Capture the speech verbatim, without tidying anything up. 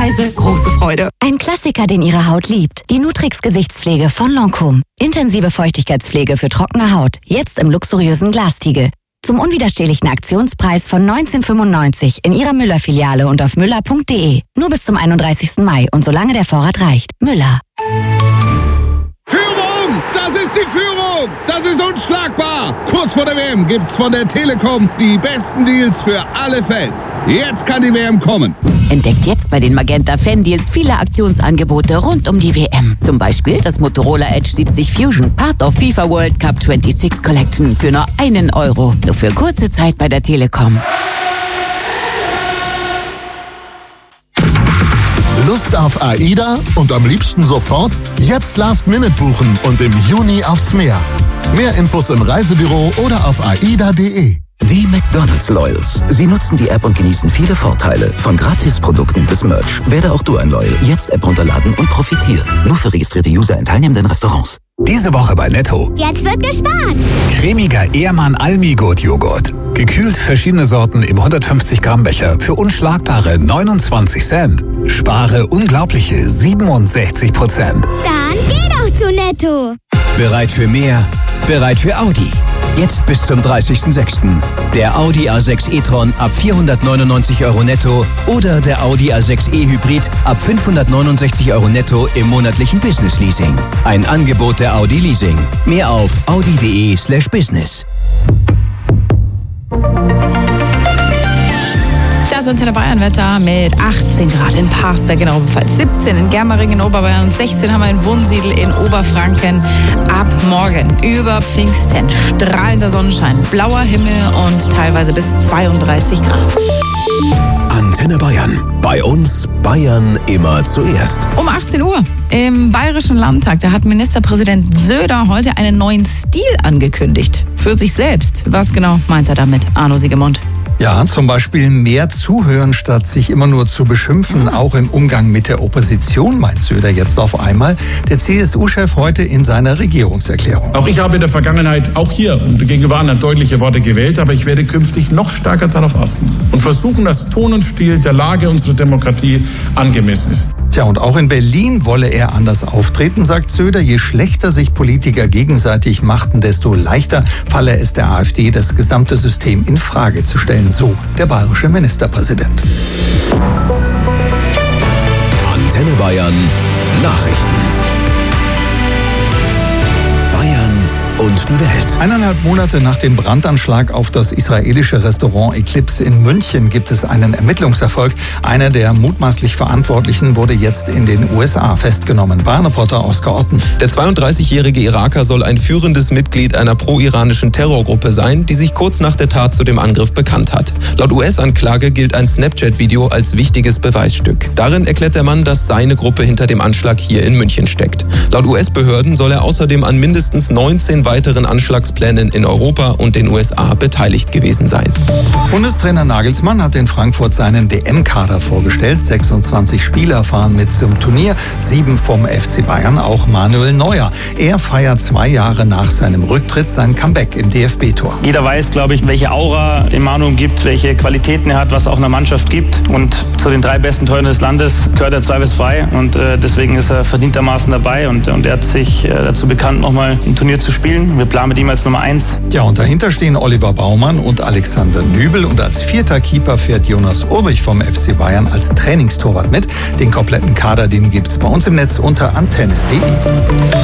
Preise, große Freude. Ein Klassiker, den Ihre Haut liebt. Die Nutrix Gesichtspflege von Lancôme. Intensive Feuchtigkeitspflege für trockene Haut. Jetzt im luxuriösen Glastiegel. Zum unwiderstehlichen Aktionspreis von neunzehn fünfundneunzig in Ihrer Müller-Filiale und auf müller punkt de. Nur bis zum einunddreißigsten Mai und solange der Vorrat reicht. Müller. Führung! Das ist die Führung! Das ist unschlagbar! Kurz vor der W M gibt's von der Telekom die besten Deals für alle Fans. Jetzt kann die W M kommen. Entdeckt jetzt bei den Magenta Fan Deals viele Aktionsangebote rund um die W M. Zum Beispiel das Motorola Edge siebzig Fusion, Part of FIFA World Cup sechsundzwanzig Collection für nur einen Euro. Nur für kurze Zeit bei der Telekom. Lust auf AIDA und am liebsten sofort? Jetzt Last Minute buchen und im Juni aufs Meer. Mehr Infos im Reisebüro oder auf aida punkt de. Die McDonald's Loyals. Sie nutzen die App und genießen viele Vorteile. Von Gratisprodukten bis Merch. Werde auch du ein Loyal. Jetzt App runterladen und profitieren. Nur für registrierte User in teilnehmenden Restaurants. Diese Woche bei Netto. Jetzt wird gespart. Cremiger Ehrmann Almi-Gut Joghurt. Gekühlt verschiedene Sorten im hundertfünfzig Gramm Becher für unschlagbare neunundzwanzig Cent. Spare unglaubliche siebenundsechzig Prozent. Dann geh doch zu Netto. Bereit für mehr? Bereit für Audi. Jetzt bis zum dreißigsten sechsten Der Audi A sechs e-tron ab vierhundertneunundneunzig Euro netto oder der Audi A sechs e Hybrid ab fünfhundertneunundsechzig Euro netto im monatlichen Business Leasing. Ein Angebot der Audi Leasing. Mehr auf audi punkt de slash business. Das Antenne Bayern Wetter mit achtzehn Grad in Parsberg in Oberpfalz, siebzehn in Germering in Oberbayern, sechzehn haben wir in Wunsiedel in Oberfranken. Ab morgen über Pfingsten strahlender Sonnenschein, blauer Himmel und teilweise bis zweiunddreißig Grad. Antenne Bayern. Bei uns Bayern immer zuerst. Um achtzehn Uhr im Bayerischen Landtag, da hat Ministerpräsident Söder heute einen neuen Stil angekündigt. Für sich selbst. Was genau meint er damit? Arno Siegemund. Ja, zum Beispiel mehr zuhören, statt sich immer nur zu beschimpfen. Auch im Umgang mit der Opposition, meint Söder jetzt auf einmal. Der C S U-Chef heute in seiner Regierungserklärung. Auch ich habe in der Vergangenheit auch hier und gegenüber anderen deutliche Worte gewählt, aber ich werde künftig noch stärker darauf achten und versuchen, dass Ton und Stil der Lage unserer Demokratie angemessen ist. Tja, und auch in Berlin wolle er anders auftreten, sagt Söder. Je schlechter sich Politiker gegenseitig machten, desto leichter falle es der AfD, das gesamte System in Frage zu stellen. So der bayerische Ministerpräsident. Antenne Bayern Nachrichten. Bayern und die Welt. Eineinhalb Monate nach dem Brandanschlag auf das israelische Restaurant Eclipse in München gibt es einen Ermittlungserfolg. Einer der mutmaßlich Verantwortlichen wurde jetzt in den U S A festgenommen. Bayern-Reporter Oskar Otten. Der zweiunddreißigjährige Iraker soll ein führendes Mitglied einer pro-iranischen Terrorgruppe sein, die sich kurz nach der Tat zu dem Angriff bekannt hat. Laut U S-Anklage gilt ein Snapchat-Video als wichtiges Beweisstück. Darin erklärt der Mann, dass seine Gruppe hinter dem Anschlag hier in München steckt. Laut U S-Behörden soll er außerdem an mindestens neunzehn weiteren Anschlagsplänen in Europa und den U S A beteiligt gewesen sein. Bundestrainer Nagelsmann hat in Frankfurt seinen W M-Kader vorgestellt. sechsundzwanzig Spieler fahren mit zum Turnier, sieben vom F C Bayern, auch Manuel Neuer. Er feiert zwei Jahre nach seinem Rücktritt sein Comeback im D F B-Tor. Jeder weiß, glaube ich, welche Aura den Manu gibt, welche Qualitäten er hat, was auch einer Mannschaft gibt. Und zu den drei besten Torhütern des Landes gehört er zweifelsfrei. Und äh, deswegen ist er verdientermaßen dabei. Und, und er hat sich äh, dazu bekannt, nochmal ein Turnier zu spielen. Wir planen mit ihm als Nummer eins. Ja, und dahinter stehen Oliver Baumann und Alexander Nübel. Und als vierter Keeper fährt Jonas Urbich vom F C Bayern als Trainingstorwart mit. Den kompletten Kader, den gibt's bei uns im Netz unter antenne punkt de.